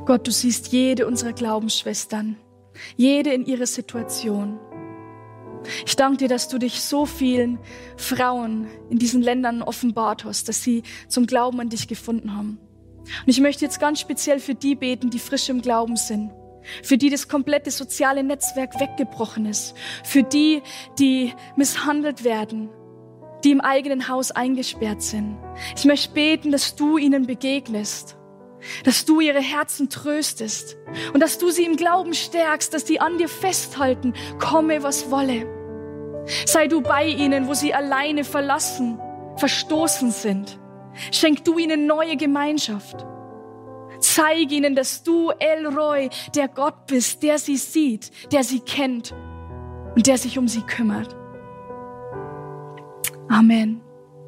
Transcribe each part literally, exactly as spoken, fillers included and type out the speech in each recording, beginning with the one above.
Gott, du siehst jede unserer Glaubensschwestern, jede in ihrer Situation. Ich danke dir, dass du dich so vielen Frauen in diesen Ländern offenbart hast, dass sie zum Glauben an dich gefunden haben. Und ich möchte jetzt ganz speziell für die beten, die frisch im Glauben sind. Für die das komplette soziale Netzwerk weggebrochen ist. Für die, die misshandelt werden, die im eigenen Haus eingesperrt sind. Ich möchte beten, dass du ihnen begegnest, dass du ihre Herzen tröstest und dass du sie im Glauben stärkst, dass die an dir festhalten, komme was wolle. Sei du bei ihnen, wo sie alleine verlassen, verstoßen sind. Schenk du ihnen neue Gemeinschaft. Zeig ihnen, dass du El Roi, der Gott bist, der sie sieht, der sie kennt und der sich um sie kümmert. Amen.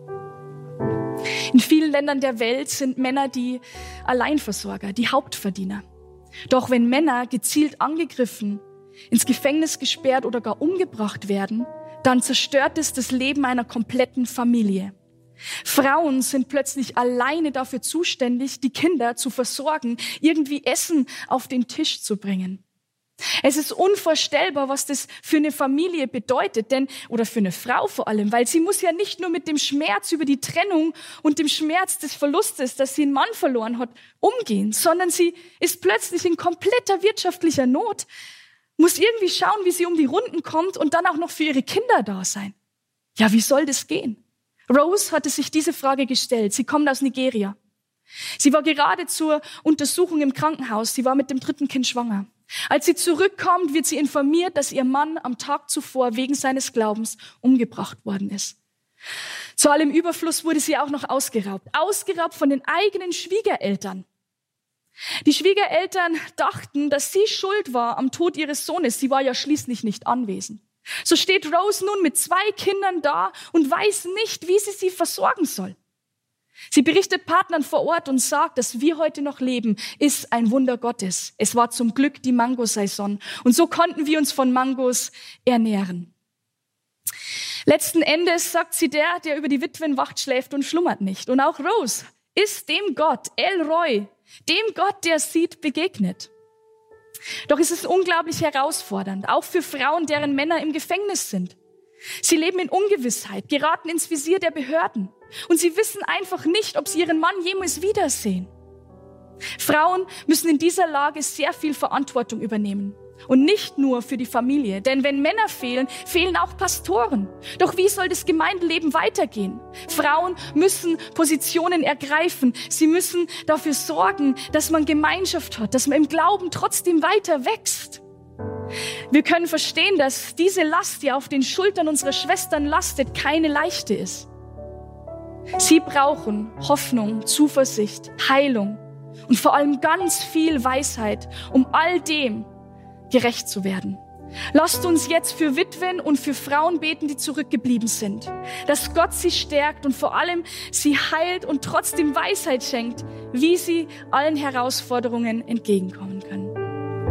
In vielen Ländern der Welt sind Männer die Alleinversorger, die Hauptverdiener. Doch wenn Männer gezielt angegriffen, ins Gefängnis gesperrt oder gar umgebracht werden, dann zerstört es das Leben einer kompletten Familie. Frauen sind plötzlich alleine dafür zuständig, die Kinder zu versorgen, irgendwie Essen auf den Tisch zu bringen. Es ist unvorstellbar, was das für eine Familie bedeutet, denn, oder für eine Frau vor allem, weil sie muss ja nicht nur mit dem Schmerz über die Trennung und dem Schmerz des Verlustes, dass sie einen Mann verloren hat, umgehen, sondern sie ist plötzlich in kompletter wirtschaftlicher Not, muss irgendwie schauen, wie sie um die Runden kommt und dann auch noch für ihre Kinder da sein. Ja, wie soll das gehen? Rose hatte sich diese Frage gestellt. Sie kommt aus Nigeria. Sie war gerade zur Untersuchung im Krankenhaus. Sie war mit dem dritten Kind schwanger. Als sie zurückkommt, wird sie informiert, dass ihr Mann am Tag zuvor wegen seines Glaubens umgebracht worden ist. Zu allem Überfluss wurde sie auch noch ausgeraubt. Ausgeraubt von den eigenen Schwiegereltern. Die Schwiegereltern dachten, dass sie schuld war am Tod ihres Sohnes. Sie war ja schließlich nicht anwesend. So steht Rose nun mit zwei Kindern da und weiß nicht, wie sie sie versorgen soll. Sie berichtet Partnern vor Ort und sagt, dass wir heute noch leben, ist ein Wunder Gottes. Es war zum Glück die Mangosaison und so konnten wir uns von Mangos ernähren. Letzten Endes sagt sie, der, der über die Witwen wacht, schläft und schlummert nicht. Und auch Rose ist dem Gott, El Roi, dem Gott, der sieht, begegnet. Doch es ist unglaublich herausfordernd, auch für Frauen, deren Männer im Gefängnis sind. Sie leben in Ungewissheit, geraten ins Visier der Behörden und sie wissen einfach nicht, ob sie ihren Mann jemals wiedersehen. Frauen müssen in dieser Lage sehr viel Verantwortung übernehmen und nicht nur für die Familie, denn wenn Männer fehlen, fehlen auch Pastoren. Doch wie soll das Gemeindeleben weitergehen? Frauen müssen Positionen ergreifen. Sie müssen dafür sorgen, dass man Gemeinschaft hat, dass man im Glauben trotzdem weiter wächst. Wir können verstehen, dass diese Last, die auf den Schultern unserer Schwestern lastet, keine leichte ist. Sie brauchen Hoffnung, Zuversicht, Heilung und vor allem ganz viel Weisheit, um all dem gerecht zu werden. Lasst uns jetzt für Witwen und für Frauen beten, die zurückgeblieben sind. Dass Gott sie stärkt und vor allem sie heilt und trotzdem Weisheit schenkt, wie sie allen Herausforderungen entgegenkommen können.